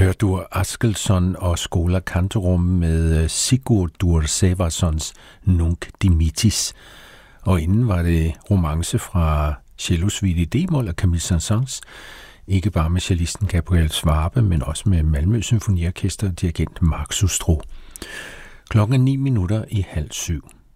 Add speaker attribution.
Speaker 1: hørte du Askelsson og Schola Cantorum med Sigurdur Sævarssons Nunc Dimittis. Og inden var det romance fra cellosuite i D-mol af Camille Saint-Saëns, ikke bare med cellisten Gabriel Schwabe, men også med Malmø Symfoniorkester og dirigent Mark Sustro. Klokken er 7:09.